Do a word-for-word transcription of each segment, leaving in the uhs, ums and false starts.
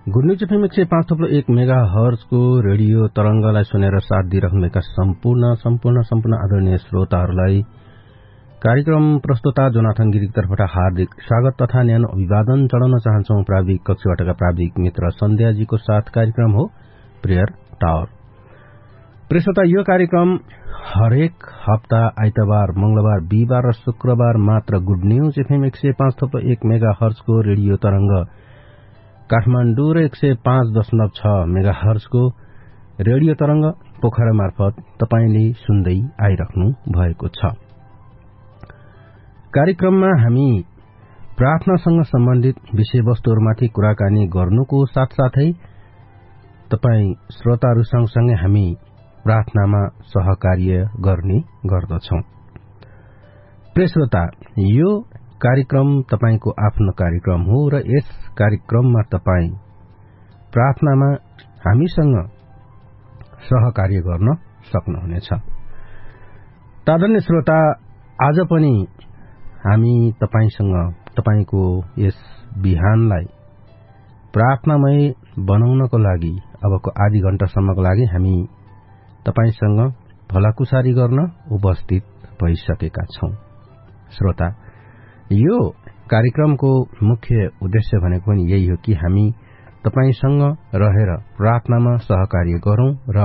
Good news FM एक सय पाँच थप्लो एक मेगा हर्जको रेडियो तरंगलाई सुनेर साथ दिइराख्नुभएका सम्पूर्ण सम्पूर्ण सम्पूर्ण आदरणीय श्रोताहरूलाई कार्यक्रम प्रस्तुता जोनाथन गिरीको तर्फबाट हार्दिक स्वागत तथा न्यानो अभिवादन चढाउन चाहन्छौं। प्राविधिक कक्षबाटका प्राविधिक मित्र सन्ध्याजीको साथ कार्यक्रम हो प्रेयर टावर। प्रेसता यो कार्यक्रम हरेक हप्ता आइतबार, मंगलबार, बिहिबार र शुक्रबार मात्र गुड न्यूज एफएम एक सय पाँच थप्लो एक मेगा हर्जको रेडियो तरंग काठमाण्डु र एक सय पाँच दशमलव छ मेगा हर्जको रेडियो तरंग पोखरा मार्फत तपाईले सुन्दै आइराख्नु भएको छ। कार्यक्रममा हामी प्रार्थनासँग सम्बन्धित विषयवस्तुहरूमाथि कुराकानी गर्नुको साथसाथै तपाई श्रोताहरू सँगसँगै हामी प्रार्थनामा सहकार्य गर्ने गर्दछौं। प्रिय श्रोता, यो कार्यक्रम तपाईको आफ्नो कार्यक्रम हो र यस कार्यक्रममा तपाई प्रार्थनामा हामीसँग सहकार्य गर्न सक्नुहुनेछ। आदरणीय श्रोता, आज पनि हामी तपाईसँग तपाईको यस बिहानलाई प्रार्थनामय बनाउनको लागि अबको आधी घण्टासम्मको लागि हामी तपाईसँग भलाकुसारी गर्न उपस्थित भइसकेका छौं। श्रोता, यो कार्यक्रमको मुख्य उद्देश्य भनेको पनि यही हो कि हामी तपाईसँग रहेर प्रार्थनामा सहकार्य गरौं र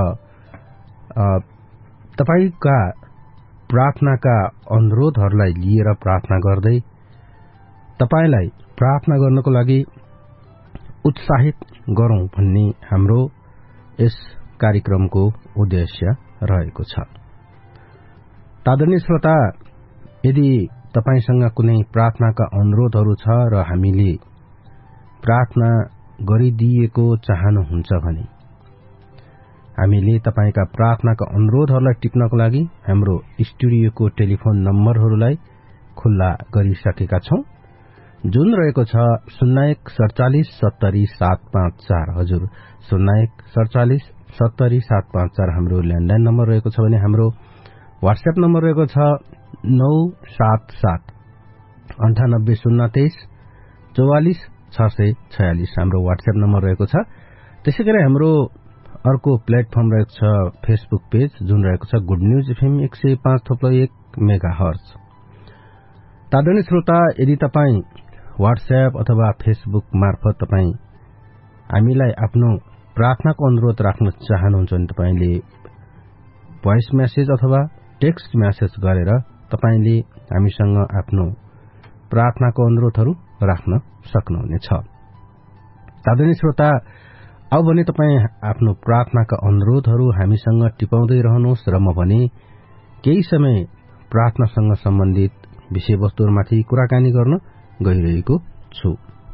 तपाईका प्रार्थनाका अनुरोधहरूलाई लिएर प्रार्थना गर्दै तपाईलाई प्रार्थना गर्नको लागि उत्साहित गरौं भन्ने हाम्रो यस कार्यक्रमको उद्देश्य रहेको छ। आदरणीय श्रोता, यदि तपाईसँग कुनै प्रार्थनाका अनुरोधहरू छ र हामीले प्रार्थना गरिदिएको चाहनुहुन्छ भने हामीले तपाईका प्रार्थनाका अनुरोधहरूलाई टिप्नको लागि हाम्रो स्टुडियोको टेलिफोन नम्बरहरूलाई खुल्ला गरिसकेका छौं, जुन रहेको छ शून्य एक सड़चालीस सत्तरी सात पाँच चार। हजुर, शून्य एक सड़चालीस सत्तरी सात पाँच चार हाम्रो ल्यान्डलाइन नम्बर रहेको छ भने हाम्रो व्हाट्सएप नम्बर रहेको छ नौ सात सात अन्ठानब्बे शून्य तेइस चौवालिस छ सय छयालिस हाम्रो व्हाट्सएप नम्बर रहेको छ। त्यसै गरी हाम्रो अर्को प्लेटफर्म रहेको छ फेसबुक पेज, जुन रहेको छ गुड न्यूज एफएम एक सय पाँच थप्लो एक मेगा हर्ज। आदरणीय श्रोता, यदि तपाई व्हाट्सएप अथवा फेसबुक मार्फत तपाई हामीलाई आफ्नो प्रार्थनाको अनुरोध राख्न चाहनुहुन्छ भने तपाईले भोइस मेसेज अथवा टेक्स्ट मेसेज गरेर तपाईले हामीसँग आफ्नो प्रार्थनाको अनुरोधहरू राख्न सक्नुहुनेछ। आदरणीय श्रोता, अब भने तपाई आफ्नो प्रार्थनाका अनुरोधहरू हामीसँग टिपाउँदै रहनुहोस् र म भने केही समय प्रार्थनासँग सम्बन्धित विषयवस्तुहरूमाथि कुराकानी गर्न गइरहेको छु।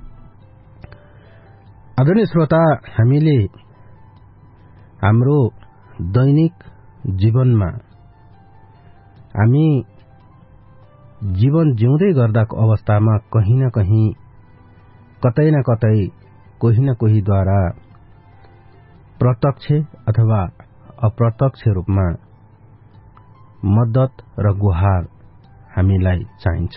आदरणीय श्रोता, हामीले हाम्रो दैनिक जीवनमा हामी जीवन जिउँदै गर्दाको अवस्थामा कहीं न कहीं कतै न कतै कोही न कोहीद्वारा प्रत्यक्ष अथवा अप्रत्यक्ष रूपमा मद्दत र गुहार हामीलाई चाहिन्छ।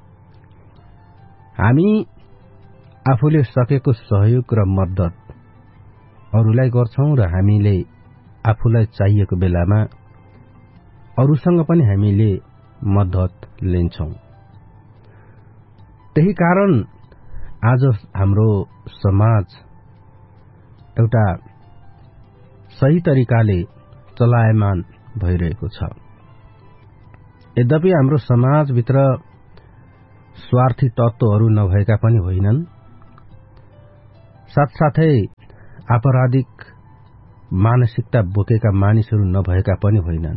हामी आफूले सकेको सहयोग र मद्दत अरूलाई गर्छौं र हामीले आफूलाई चाहिएको बेलामा अरूसँग पनि हामीले मद्दत लिन्छौं। त्यही कारण आज हाम्रो समाज एउटा सही तरिकाले चलायमान भइरहेको छ। यद्यपि हाम्रो समाजभित्र स्वार्थी तत्वहरू नभएका पनि होइनन्, साथसाथै आपराधिक मानसिकता बोकेका मानिसहरू नभएका पनि होइनन्,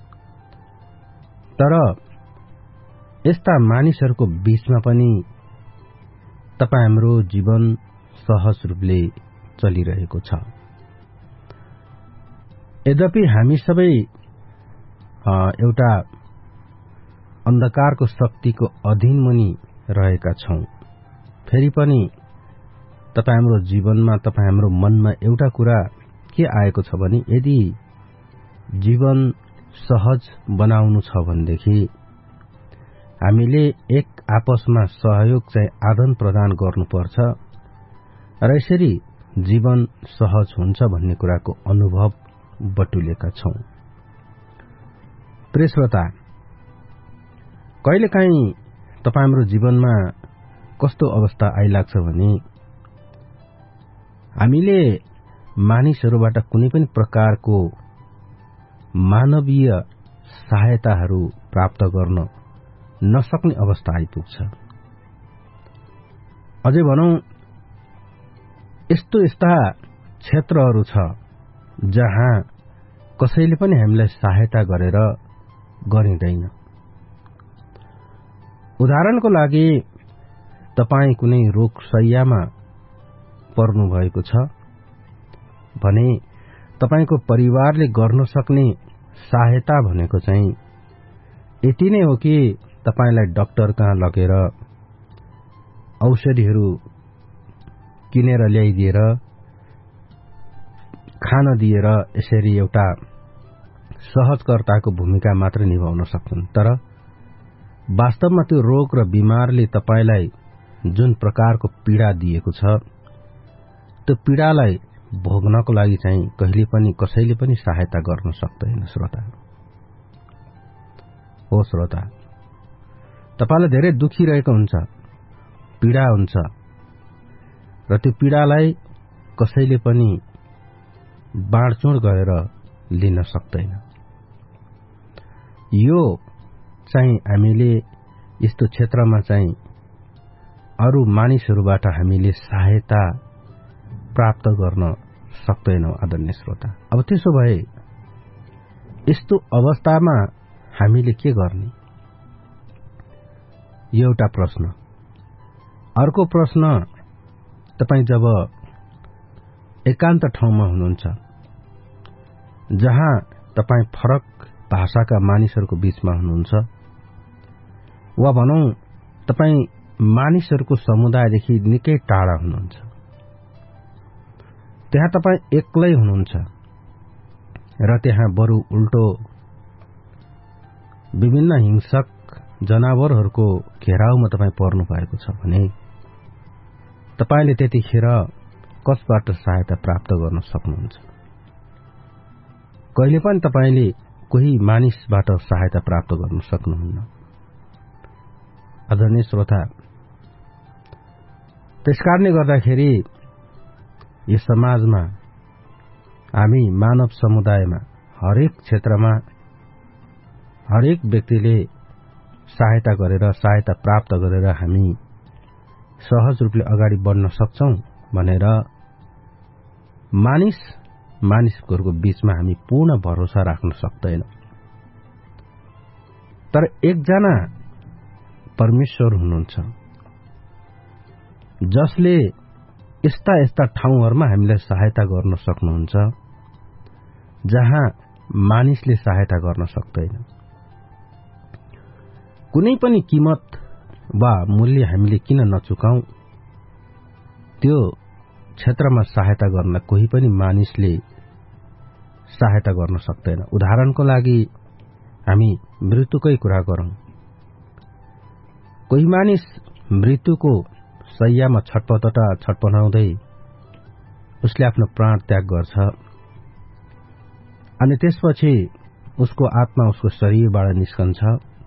तर यस्ता मानिसहरूको बीचमा पनि तपाई हाम्रो जीवन सहज रूपले चलिरहेको छ। यद्यपि हामी सबै एउटा अन्धकारको शक्तिको अधीन मुनि रहेका छौं, फेरि पनि तपाई हाम्रो जीवनमा, तपाई हाम्रो मनमा एउटा कुरा के आएको छ भने यदि जीवन सहज बनाउनु छ भनेदेखि हामीले एक आपसमा सहयोग चाहिँ आदान प्रदान गर्नुपर्छ र यसरी जीवन सहज हुन्छ भन्ने कुराको अनुभव बटुलेका छौं। प्रिय श्रोता, कहिलेकाहीँ तपाईँ हाम्रो जीवनमा कस्तो अवस्था आइलाग्छ भने हामीले मानिसहरूबाट कुनै पनि प्रकारको मानवीय सहायताहरू प्राप्त गर्न नसक्ने अवस्था आइपुग्छ। अझै भनौं, यस्तो यस्ता क्षेत्रहरू छ जहाँ कसैले पनि हामीलाई सहायता गरेर गरिँदैन। उदाहरणको लागि, तपाईँ कुनै रोग शय्यामा पर्नु भएको छ भने तपाईको परिवारले गर्न सक्ने सहायता भनेको चाहिँ यति नै हो कि तपाईलाई डाक्टर कहाँ लगेर औषधिहरू किनेर ल्याइदिएर खान दिएर यसरी एउटा सहजकर्ताको भूमिका मात्र निभाउन सक्छन्। तर वास्तवमा त्यो रोग र बिमारले तपाईलाई जुन प्रकारको पीडा दिएको छ, त्यो पीडालाई भोग्नको लागि चाहिँ कहिले पनि कसैले पनि सहायता गर्न सक्दैन। श्रोता हो श्रोता, तपाईलाई धेरै दुखी रहेको हुन्छ, पीडा हुन्छ र त्यो पीडालाई कसैले पनि बाँडचुँड गरेर लिन सक्दैन। यो चाहिँ हामीले यस्तो क्षेत्रमा चाहिँ अरू मानिसहरूबाट हामीले सहायता प्राप्त गर्न सक्दैनौं। आदरणीय श्रोता, अब त्यसो भए यस्तो अवस्थामा हामीले के गर्ने? यो एउटा प्रश्न। अर्को प्रश्न, तपाई जब एकान्त ठाउँमा हुनुहुन्छ, जहाँ तपाई फरक भाषाका मानिसहरूको बीचमा हुनुहुन्छ, वा भनौं तपाई मानिसहरूको समुदायदेखि निकै टाढा हुनुहुन्छ, त्यहाँ तपाई एक्लै हुनुहुन्छ र त्यहाँ बरु उल्टो विभिन्न हिंसक जनावरहरूको घेराउमा तपाई पर्नु भएको छ भने तपाईले त्यतिखेर कसबाट सहायता प्राप्त गर्न सक्नुहुन्छ? कहिले पनि तपाईले कोही मानिसबाट सहायता प्राप्त गर्न सक्नुहुन्न। आदरणीय श्रोता, त्यसकारणले गर्दाखेरि यस समाजमा हामी मानव समुदायमा हरेक क्षेत्रमा हरेक व्यक्तिले सहायता गरेर सहायता प्राप्त गरेर हामी सहज रूपले अगाडि बढ्न सक्छौं भनेर मानिस मानिसहरूको बीचमा हामी पूर्ण भरोसा राख्न सक्दैनौं। तर एकजना परमेश्वर हुनुहुन्छ जसले यस्ता यस्ता ठाउँहरूमा हामीलाई सहायता गर्न सक्नुहुन्छ जहाँ मानिसले सहायता गर्न सक्दैन। कुनै पनि कीमत वा मूल्य हामीले किन नचुकाऊ, त्यो क्षेत्रमा सहायता गर्न कोही पनि मानिसले सहायता गर्न सक्दैन। उदाहरणको लागि हामी मृत्युकै कुरा गरौं। कोही मानिस मृत्युको शय्यामा छटपटा छटपटाउँदै उसले आफ्नो प्राण त्याग गर्छ अनि त्यसपछि उसको आत्मा उसको शरीरबाट निस्कन्छ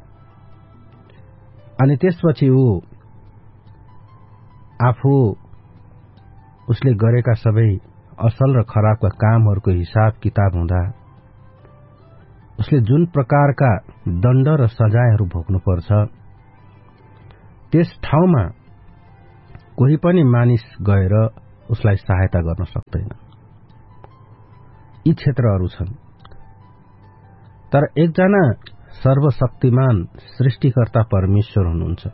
अनि त्यसपछि ऊ आफू उसले गरेका सबै असल र खराबका कामहरूको हिसाब किताब हुँदा उसले जुन प्रकारका दण्ड र सजायहरू भोग्नुपर्छ त्यस ठाउँमा कोही पनि मानिस गएर उसलाई सहायता गर्न सक्दैन। यी क्षेत्रहरू छन्। तर एकजना सर्वशक्तिमान सृष्टिकर्ता परमेश्वर हुनुहुन्छ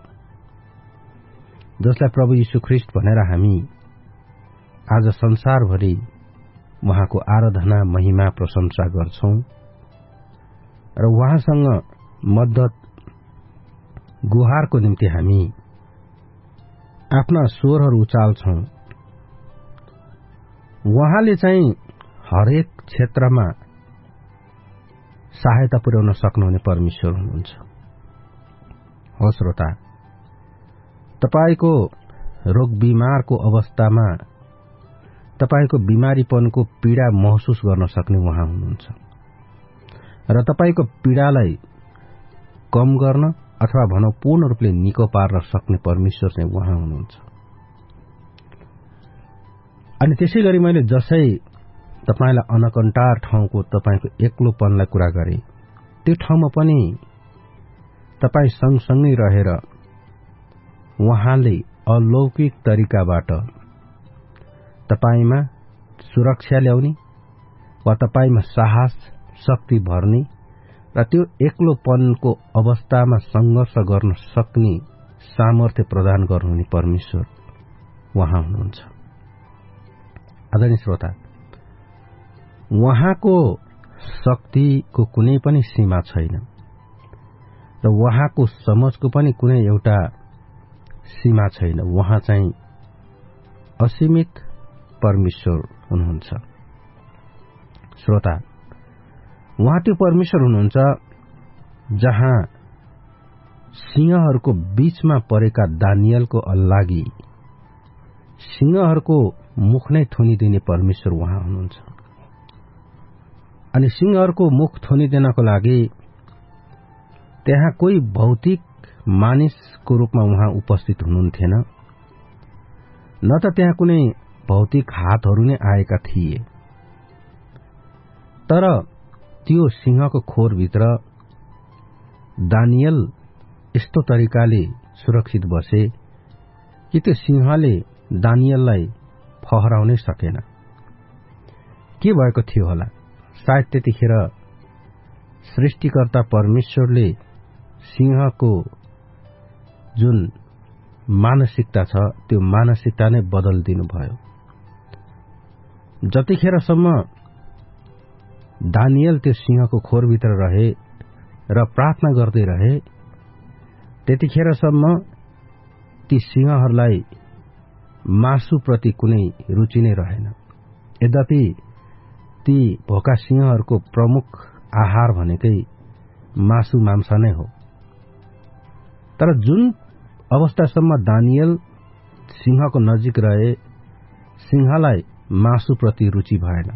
जसलाई प्रभु यीशु ख्रीष्ट भनेर हामी आज संसारभरि उहाँको आराधना महिमा प्रशंसा गर्छौं र उहाँसँग मद्दत गुहारको निम्ति हामी आफ्ना स्वरहरू उचाल्छौं। उहाँले चाहिँ हरेक क्षेत्रमा सहायता पुर्याउन सक्नुहुने परमेश्वर हुनुहुन्छ। हो श्रोता, तपाईको रोग बिमारको अवस्थामा तपाईको बिमारीपनको पीडा महसुस गर्न सक्ने उहाँ हुनुहुन्छ र तपाईको पीडालाई कम गर्न अथवा भनौं पूर्ण रूपले निको पार्न सक्ने परमेश्वर चाहिँ उहाँ हुनुहुन्छ। अनि त्यसैगरी मैले जसै तपाईलाई अनकन्टार ठाउँको तपाईको एक्लोपनलाई कुरा गरे, त्यो ठाउँमा पनि तपाई सँगसँगै रहेर उहाँले अलौकिक तरिकाबाट तपाईमा सुरक्षा ल्याउने वा तपाईमा साहस शक्ति भर्ने र त्यो एक्लोपनको अवस्थामा संघर्ष गर्न सक्ने सामर्थ्य प्रदान गर्नुहुने परमेश्वर उहाँ हुनुहुन्छ। आदरणीय श्रोता, उहाँको शक्तिको कुनै पनि सीमा छैन र उहाँको समझको पनि कुनै एउटा सीमा छैन। उहाँ चाहिँ असीमित परमेश्वर हुनुहुन्छ। श्रोता, उहाँ त्यो परमेश्वर हुनुहुन्छ जहाँ सिंहहरूको बीचमा परेका दानियलको अल्लागी सिंहहरूको मुख नै थुनिदिने परमेश्वर उहाँ हुनुहुन्छ। अनि सिंहहरूको मुख थुनिदिनको लागि त्यहाँ कोही भौतिक मानिसको रूपमा उहाँ उपस्थित हुनुहुन्थेन, न त त्यहाँ कुनै भौतिक हातहरू नै आएका थिए। तर त्यो सिंहको खोरभित्र दानियल यस्तो तरिकाले सुरक्षित बसे कि त्यो सिंहले दानियललाई फहराउनै सकेन। के भएको थियो होला? सायद त्यतिखेर सृष्टिकर्ता परमेश्वरले सिंहको जुन मानसिकता छ त्यो मानसिकता नै बदलिदिनु भयो। जतिखेरसम्म दानियल त्यो सिंहको खोरभित्र रहे र प्रार्थना गर्दै रहे, त्यतिखेरसम्म ती सिंहहरूलाई मासुप्रति कुनै रुचि नै रहेन। यद्यपि ती भोका सिंहहरूको प्रमुख आहार भनेकै मासु मांस नै हो। तर जुन अवस्थासम्म दानियल सिंहको नजिक रहे, सिंहलाई मासुप्रति रुचि भएन।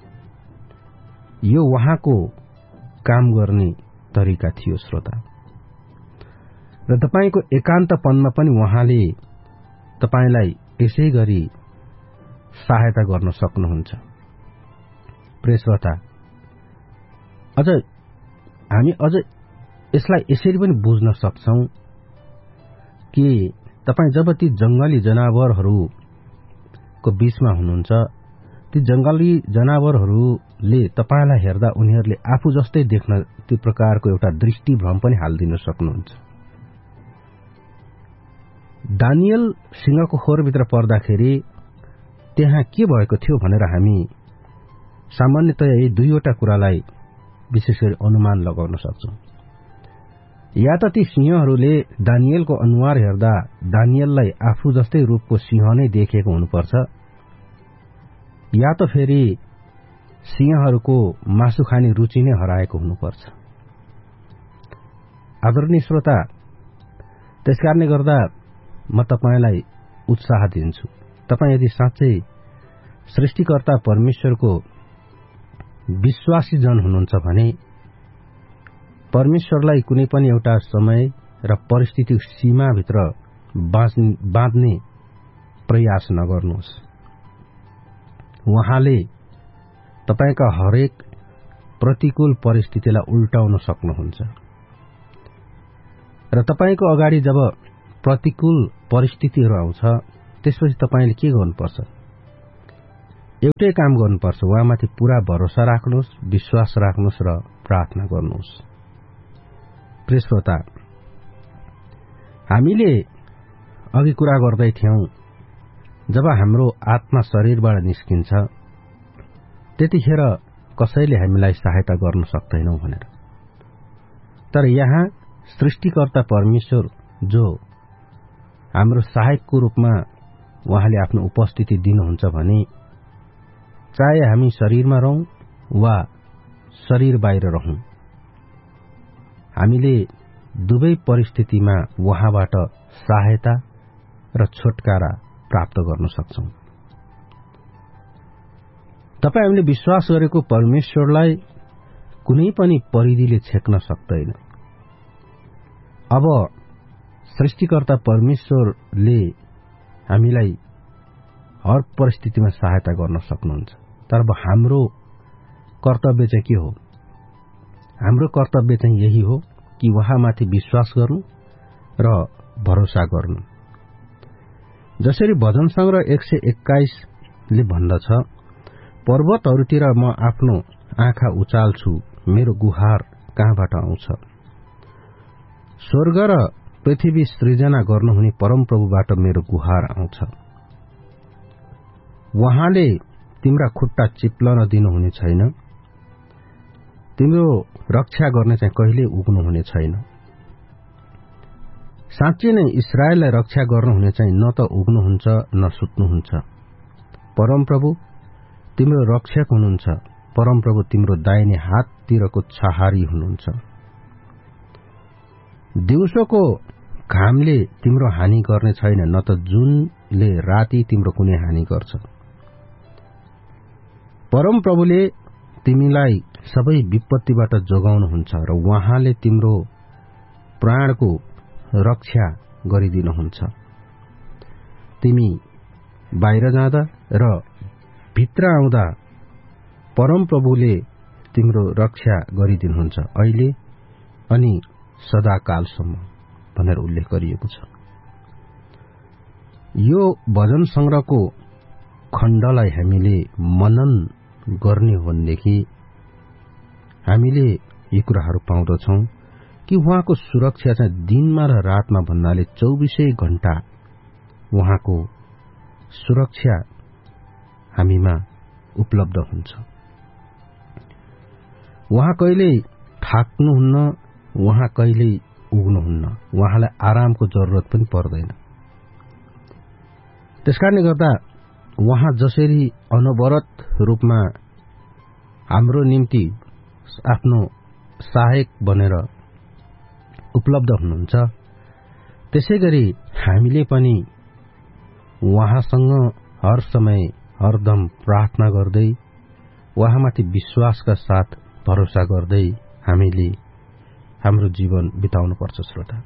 यो उहाँको काम गर्ने तरिका थियो। श्रोता, र तपाईको एकान्तपनमा पनि उहाँले तपाईलाई यसै गरी सहायता गर्न सक्नुहुन्छ। प्रिय श्रोता, अझ हामी अझ यसलाई यसरी पनि बुझ्न सक्छौं कि तपाई जब ती जंगली जनावरहरूको बीचमा हुनुहुन्छ, ती जंगली जनावरहरूले तपाईलाई हेर्दा उनीहरूले आफू जस्तै देख्न त्यो प्रकारको एउटा दृष्टिभ्रम पनि हालिदिन सक्नुहुन्छ। दानियल सिंहको खोरभित्र पर्दाखेरि त्यहाँ के भएको थियो भनेर हामी सामान्यतया यी दुईवटा कुरालाई विशेष गरी अनुमान लगाउन सक्छौं। या त ती सिंहहरूले दानियलको अनुहार हेर्दा दानियललाई आफू जस्तै रूपको सिंह नै देखेको हुनुपर्छ, या त फेरि सिंहहरूको मासु खाने रुचि नै हराएको हुनुपर्छ। आदरणीय श्रोता, त्यसकारणले गर्दा म तपाईलाई उत्साह दिन्छु। तपाई यदि साँच्चै सृष्टिकर्ता परमेश्वरको विश्वासी जन हुनुहुन्छ भने परमेश्वरलाई कुनै पनि एउटा समय र परिस्थिति सीमाभित्र बाँध्ने प्रयास नगर्नुहोस्। उहाँले तपाईका हरेक प्रतिकूल परिस्थितिलाई उल्टाउन सक्नुहुन्छ र तपाईको अगाडि जब प्रतिकूल परिस्थितिहरू आउँछ त्यसपछि तपाईले के गर्नुपर्छ? एउटै काम गर्नुपर्छ, उहाँमाथि पूरा भरोसा राख्नुहोस्, विश्वास राख्नुहोस् र प्रार्थना गर्नुहोस्। प्रिय श्रोता, हामीले अघि कुरा गर्दै थियौं जब हाम्रो आत्मा शरीरबाट निस्किन्छ त्यतिखेर कसैले हामीलाई सहायता गर्न सक्दैनौ भनेर। तर यहाँ सृष्टिकर्ता परमेश्वर जो हाम्रो सहायकको रूपमा उहाँले आफ्नो उपस्थिति दिनुहुन्छ भने चाहे हामी शरीरमा रहौं वा शरीर बाहिर रहौं, हामीले दुवै परिस्थितिमा उहाँबाट सहायता र छुटकारा प्राप्त गर्न सक्छौं। तपाईँ हामीले विश्वास गरेको परमेश्वरलाई कुनै पनि परिधिले छेक्न सक्दैन। अब सृष्टिकर्ता परमेश्वरले हामीलाई हर परिस्थितिमा सहायता गर्न सक्नुहुन्छ, तर अब हाम्रो कर्तव्य चाहिँ के हो? हाम्रो कर्तव्य चाहिँ यही हो कि उहाँमाथि विश्वास गर्नु र भरोसा गर्नु। जसरी भजन संग्रह एक सय एक्काइसले भन्दछ, पर्वतहरूतिर म आफ्नो आँखा उचाल्छु, मेरो गुहार कहाँबाट आउँछ? स्वर्ग र पृथ्वी सृजना गर्नुहुने परमप्रभुबाट मेरो गुहार आउँछ। उहाँले तिम्रा खुट्टा चिप्लन दिनुहुने छैन, तिम्रो रक्षा गर्ने चाहिँ कहिले उग्नुहुने छैन। साँच्चै नै इस्राएललाई रक्षा गर्नुहुने चाहिँ न त उग्नुहुन्छ न सुत्नुहुन्छ। परमप्रभु तिम्रो रक्षक हुनुहुन्छ, परमप्रभु तिम्रो दाहिने हाततिरको छहारी हुनुहुन्छ। दिउँसोको घामले तिम्रो हानि गर्ने छैन, न त जुनले राति तिम्रो कुनै हानि गर्छ। परमप्रभुले तिमीलाई सबै विपत्तिबाट जोगाउनुहुन्छ र उहाँले तिम्रो प्राणको रक्षा गरिदिनुहुन्छ। तिमी बाहिर जाँदा र भित्र आउँदा परमप्रभुले तिम्रो रक्षा गरिदिनुहुन्छ, अहिले अनि सदाकालसम्म भनेर उल्लेख गरिएको छ। यो भजन संग्रहको खण्डलाई हामीले मनन गर्ने हो भनेदेखि हामीले यी कुराहरू पाउँदछौं कि उहाँको सुरक्षा चाहिँ दिनमा र रातमा भन्नाले चौबीसै घण्टा उहाँको सुरक्षा हामीमा उपलब्ध हुन्छ। उहाँ कहिल्यै थाक्नुहुन्न, उहाँ कहिल्यै उग्नुहुन्न, उहाँलाई आरामको जरुरत पनि पर्दैन। त्यसकारणले गर्दा उहाँ जसरी अनवरत रूपमा हाम्रो निम्ति आफ्नो सहायक बनेर उपलब्ध हुनुहुन्छ, त्यसैगरी हामीले पनि उहाँसँग हर समय हरदम प्रार्थना गर्दै उहाँमाथि विश्वासका साथ भरोसा गर्दै हामीले हाम्रो जीवन बिताउनु पर्छ। श्रोता,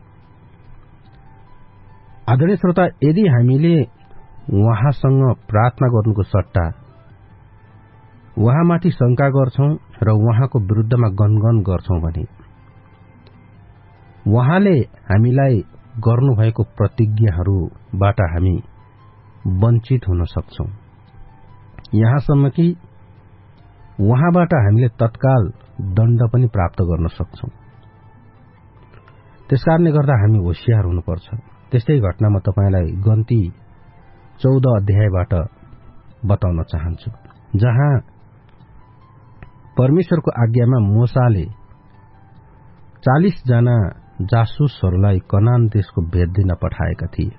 आदरणीय श्रोता, यदि हामीले उहाँसँग प्रार्थना गर्नुको सट्टा उहाँमाथि शंका गर्छौं र उहाँको विरुद्धमा गनगन गर्छौं भने उहाँले हामीलाई गर्नुभएको प्रतिज्ञाहरूबाट हामी वञ्चित हुन सक्छौं। यहाँसम्म कि उहाँबाट हामीले तत्काल दण्ड पनि प्राप्त गर्न सक्छौं। त्यसकारणले गर्दा हामी होशियार हुनुपर्छ। त्यस्तै घटना म तपाईलाई गन्ती चौध अध्यायबाट बताउन चाहन्छु, जहाँ परमेश्वरको आज्ञामा मूसाले चालीस जना जासुसहरूलाई कनान देशको भेट दिन पठाएका थिए।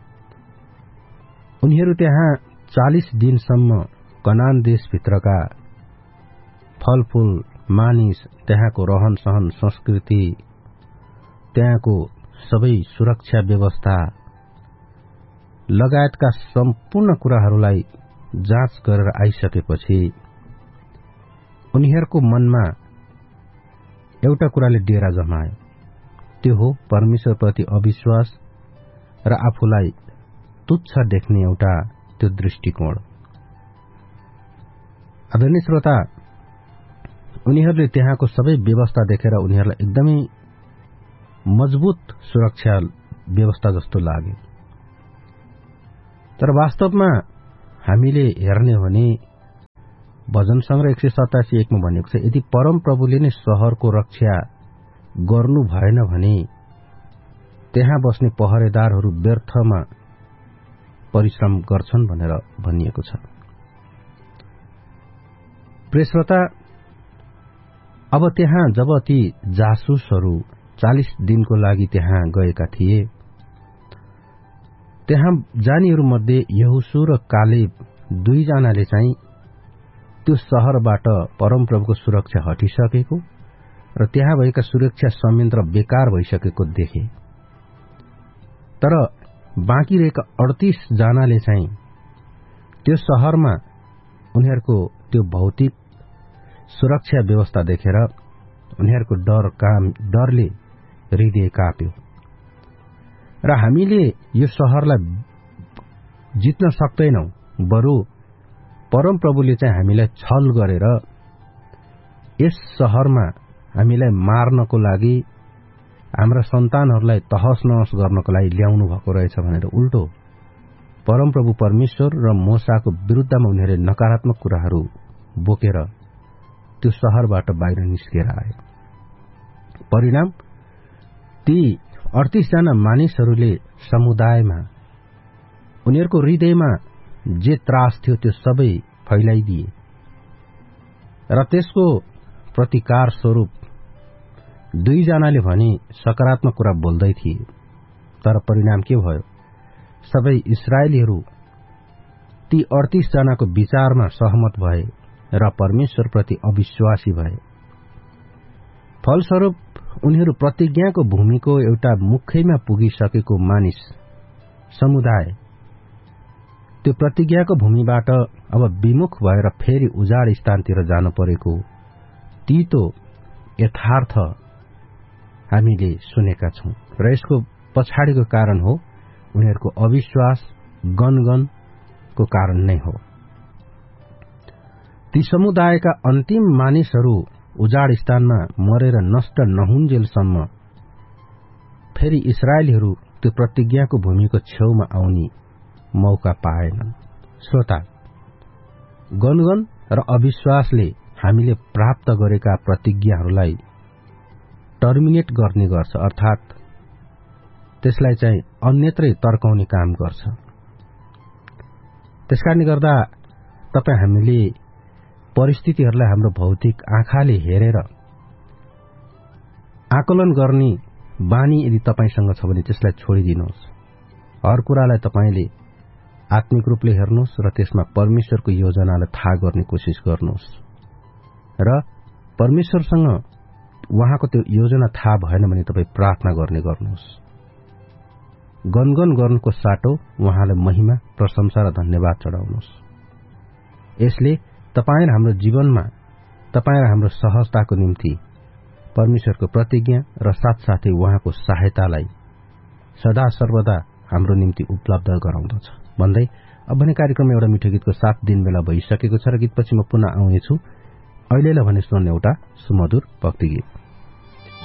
उनीहरू त्यहाँ चालीस दिनसम्म कनान देशभित्रका फलफूल, मानिस, त्यहाँको रहन सहन, संस्कृति, त्यहाँको सबै सुरक्षा व्यवस्था लगायतका सम्पूर्ण कुराहरूलाई जाँच गरेर आइसकेपछि उनीहरूको मनमा एउटा कुराले डेरा जमायो, त्यो हो परमेश्वरप्रति अविश्वास र आफूलाई तुच्छ देख्ने एउटा त्यो दृष्टिकोण। आदरणीय श्रोता, उनीहरूले त्यहाँको सबै व्यवस्था देखेर उनीहरूलाई एकदमै मजबुत सुरक्षा व्यवस्था जस्तो लाग्यो। तर वास्तवमा हामीले हेर्ने हो भने भजन संग्रह एक सय सतासी एकमा भनेको छ, यदि परम प्रभुले नै शहरको रक्षा गर्नु भएन भने त्यहाँ बस्ने पहरेदारहरू व्यर्थमा परिश्रम गर्छन् भनेर भनिएको छ। प्रिय श्रोता, अब त्यहाँ जब ती जासुसहरू चालीस दिनको लागि त्यहाँ गएका थिए, त्यहाँ जानेहरूमध्ये यहोशू र कालेब दुईजनाले चाहिँ त्यो शहरबाट परमप्रभुको सुरक्षा हटिसकेको र त्यहाँ भएका सुरक्षा संयन्त्र बेकार भइसकेको देखे। तर बाँकी रहेका अडतीस जनाले चाहिँ त्यो शहरमा उनीहरूको त्यो भौतिक सुरक्षा व्यवस्था देखेर उनीहरूको डर काम डरले हृदय काप्यो र हामीले यो शहरलाई जित्न सक्दैनौं, बरु परमप्रभुले चाहिँ हामीलाई छल गरेर यस शहरमा हामीलाई मार्नको लागि, हाम्रा सन्तानहरूलाई तहस नहस गर्नको लागि ल्याउनु भएको रहेछ भनेर उल्टो परमप्रभु परमेश्वर र मोसाको विरुद्धमा उनीहरूले नकारात्मक कुराहरू बोकेर त्यो शहरबाट बाहिर निस्केर आए। परिणाम, ती अडतीस जना मानिसहरूले समुदायमा उनीहरूको हृदयमा जे त्रास थियो त्यो सबै फैलाइदिए र त्यसको प्रतिकार स्वरूप दुईजनाले भने सकारात्मक कुरा बोल्दै थिए, तर परिणाम के भयो? सबै इस्राएलीहरू ती अडतीस जनाको विचारमा सहमत भए र परमेश्वरप्रति अविश्वासी भए। फलस्वरूप उनीहरू प्रतिज्ञाको भूमिको एउटा मुखैमा पुगिसकेको मानिस समुदाय त्यो प्रतिज्ञाको भूमिबाट अब विमुख भएर फेरि उजाड स्थानतिर जानु परेको तीतो यथार्थ हामीले सुनेका छौं र यसको पछाडिको कारण हो उनीहरूको अविश्वास, गनगनको कारण नै हो। ती समुदायका अन्तिम मानिसहरू उजाड स्थानमा मरेर नष्ट नहुन्जेलसम्म फेरि इस्राएलीहरू त्यो प्रतिज्ञाको भूमिको छेउमा आउने मौका पाएनन्। श्रोता, गनगन र अविश्वासले हामीले प्राप्त गरेका प्रतिज्ञाहरूलाई टर्मिनेट गर्ने गर्छ, अर्थात त्यसलाई चाहिँ अन्यत्रै तर्काउने काम गर्छ। त्यसकारणले गर्दा तपाईँ हामीले परिस्थितिहरूलाई हाम्रो भौतिक आँखाले हेरेर आकलन गर्ने बानी यदि तपाईसँग छ भने त्यसलाई छोडिदिनुहोस्। हर कुरालाई तपाईले आत्मिक रूपले हेर्नुहोस् र त्यसमा परमेश्वरको योजनालाई थाहा गर्ने कोसिस गर्नुहोस् र परमेश्वरसँग उहाँको त्यो योजना थाहा भएन भने तपाई प्रार्थना गर्ने गर्नुहोस्। गनगन गर्नुको साटो उहाँलाई महिमा, प्रशंसा र धन्यवाद चढाउनुहोस्। यसले तपाई र हाम्रो जीवनमा तपाई र हाम्रो सहजताको निम्ति परमेश्वरको प्रतिज्ञा र साथसाथै उहाँको सहायतालाई सदा सर्वदा हाम्रो निम्ति उपलब्ध गराउँदछ भन्दै अब भने कार्यक्रममा एउटा मिठो गीतको सात दिन बेला भइसकेको छ र गीतपछि म पुनः आउनेछु। अहिलेलाई भने सुनाउने एउटा सुमधुर भक्ति गीत।